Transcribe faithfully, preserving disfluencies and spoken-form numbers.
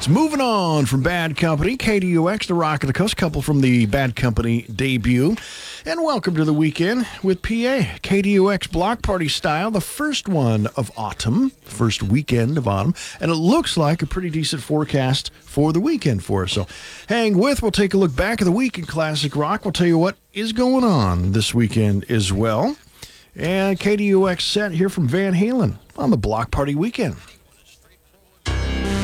Moving on from Bad Company, K D U X, the Rock of the Coast, couple from the Bad Company debut. And welcome to the weekend with P A. K D U X Block Party style, the first one of autumn, first weekend of autumn. And it looks like a pretty decent forecast for the weekend for us. So hang with. We'll take a look back at the week in Classic Rock. We'll tell you what is going on this weekend as well. And K D U X set here from Van Halen on the Block Party weekend.